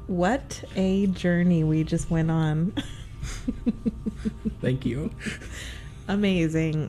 What a journey we just went on. Thank you. Amazing.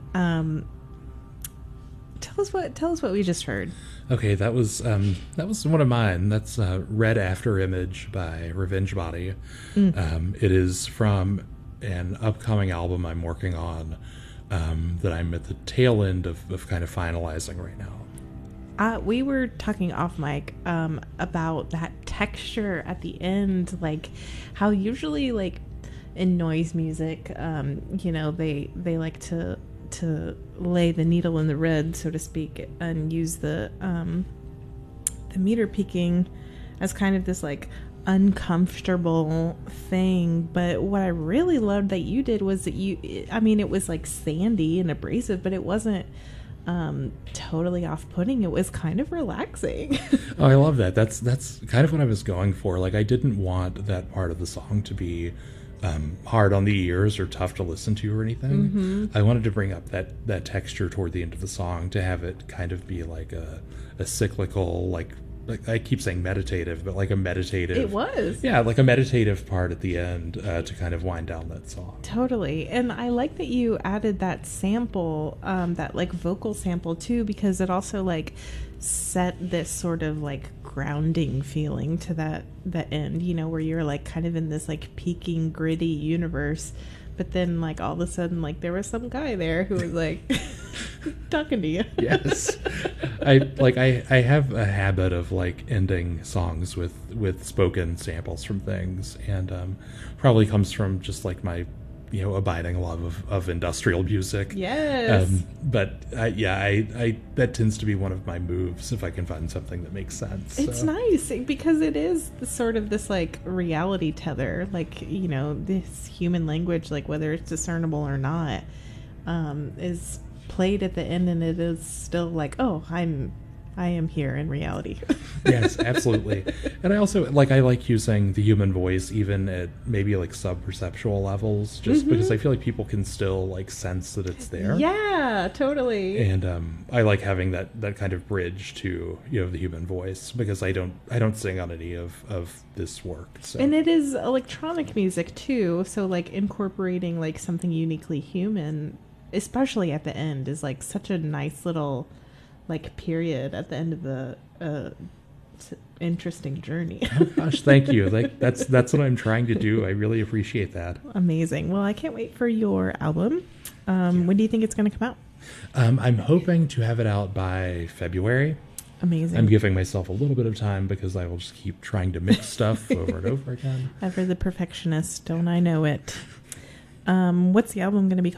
Tell us what we just heard. Okay, that was one of mine. That's Red After Image by Revenge Body. It is from an upcoming album I'm working on that I'm at the tail end of kind of finalizing right now. We were talking off mic about that texture at the end, like how usually like in noise music, they like to lay the needle in the red, so to speak, and use the meter peaking as kind of this like uncomfortable thing. But what I really loved that you did was that it was like sandy and abrasive, but it wasn't totally off-putting. It was kind of relaxing. Oh, I love that. That's kind of what I was going for. Like, I didn't want that part of the song to be hard on the ears or tough to listen to or anything. I wanted to bring up that texture toward the end of the song to have it kind of be like a cyclical, like I keep saying meditative, but like a meditative. It was. Yeah, like a meditative part at the end to kind of wind down that song. Totally. And I like that you added that sample, that like vocal sample too, because it also like set this sort of like grounding feeling to that end, where you're like kind of in this like peaking, gritty universe. But then, like, all of a sudden, like, there was some guy there who was, like, talking to you. Yes. I have a habit of, like, ending songs with spoken samples from things. And probably comes from just, like, my, abiding love of industrial music. Yes. But, that tends to be one of my moves if I can find something that makes sense. It's nice because it is sort of this, like, reality tether. Like, this human language, like, whether it's discernible or not, is played at the end, and it is still like, oh, I am here in reality. Yes, absolutely. And I also I like using the human voice even at maybe like sub-perceptual levels, just because I feel like people can still like sense that it's there. Yeah, totally. And I like having that kind of bridge to the human voice, because I don't sing on any of this work. So. And it is electronic music too, so like incorporating like something uniquely human, especially at the end, is like such a nice little like period at the end of the interesting journey. Oh gosh, thank you. Like that's what I'm trying to do. I really appreciate that. Amazing. Well, I can't wait for your album. When do you think it's going to come out? I'm hoping to have it out by February. Amazing. I'm giving myself a little bit of time because I will just keep trying to mix stuff over and over again. Ever the perfectionist, don't I know it? What's the album going to be called?